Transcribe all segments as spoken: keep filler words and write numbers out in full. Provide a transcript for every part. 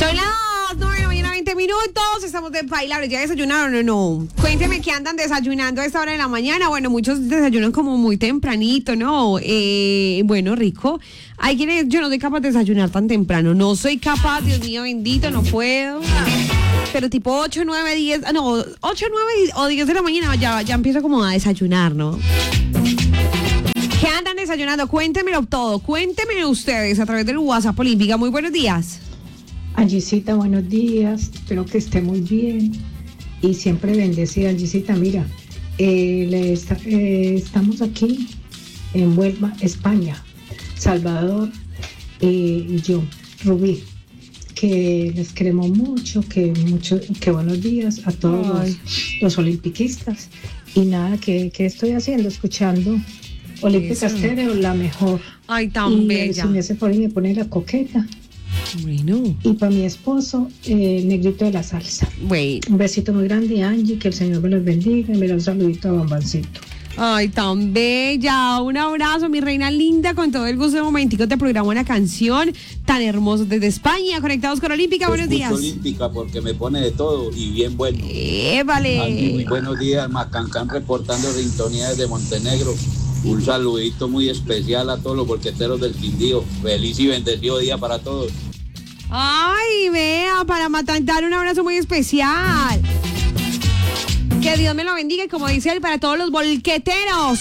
Son las nueve de la mañana, veinte minutos. Estamos de bailar. ¿Ya desayunaron o no? Cuénteme qué andan desayunando a esta hora de la mañana. Bueno, muchos desayunan como muy tempranito, ¿no? Eh, bueno, rico. Hay quienes, yo no soy capaz de desayunar tan temprano. No soy capaz, Dios mío bendito, no puedo. Pero tipo ocho, nueve, diez, no, ocho, nueve o diez de la mañana ya, ya empiezo como a desayunar, ¿no? ¿Qué andan desayunando? Cuéntemelo todo. Cuéntenme ustedes a través del WhatsApp Olímpica. Muy buenos días. Angisita, buenos días. Espero que esté muy bien. Y siempre bendecida, Angisita. Mira, eh, le está, eh, estamos aquí en Huelva, España. Salvador eh, y yo, Rubí. Que les queremos mucho, que mucho, que buenos días a todos los, los olimpiquistas. Y nada, que, que estoy haciendo, escuchando Olímpica Estéreo, la mejor. Ay, tan y bella. Si me hace por ahí me pone la coqueta. Bueno. Y para mi esposo, eh, el negrito de la salsa. Bueno. Un besito muy grande, Angie, que el Señor me los bendiga. Y me da un saludito a Bambancito. Ay, tan bella. Un abrazo, mi reina linda, con todo el gusto de momentico te programo una canción tan hermosa desde España, conectados con Olímpica. Buenos días. Olímpica porque me pone de todo y bien bueno. Eh, vale. Angie, muy buenos días, Macancán reportando sintonía desde Montenegro. Un saludito muy especial a todos los bolqueteros del Quindío. Feliz y bendecido día para todos. Ay, vea, para matar un abrazo muy especial. Que Dios me lo bendiga y como dice él, para todos los volqueteros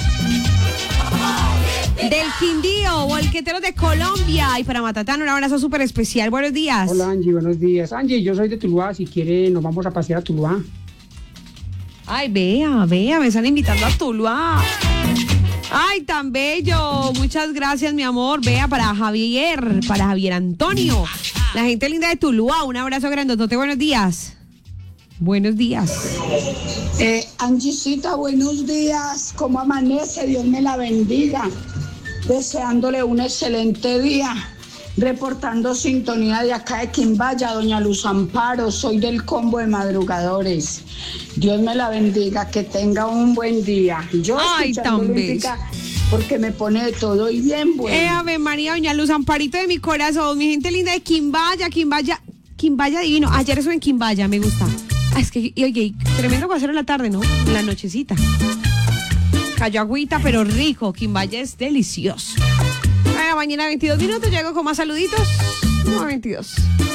del Quindío, volqueteros de Colombia. Y para Matatán un abrazo súper especial. Buenos días. Hola Angie, buenos días. Angie, yo soy de Tuluá, si quiere nos vamos a pasear a Tuluá. Ay, vea, vea, me están invitando a Tuluá. Ay, tan bello. Muchas gracias, mi amor. Vea, para Javier, para Javier Antonio, la gente linda de Tuluá. Un abrazo grandotote. Buenos días. Buenos días. Eh, Angisita, buenos días. ¿Cómo amanece? Dios me la bendiga. Deseándole un excelente día. Reportando sintonía de acá de Quimbaya, doña Luz Amparo. Soy del combo de madrugadores. Dios me la bendiga. Que tenga un buen día. Yo Ay, escuchando tan Olímpica porque me pone de todo y bien bueno. Eh, Ave María, doña Luz Amparito de mi corazón. Mi gente linda de Quimbaya, Quimbaya, Quimbaya divino. Ayer estuve en Quimbaya, me gusta. Ah, es que, oye, tremendo aguacero en la tarde, ¿no? En la nochecita. Cayó agüita, pero rico. Quimbaya es delicioso. A la mañana, veintidós minutos. Llego con más saluditos. No, veintidós.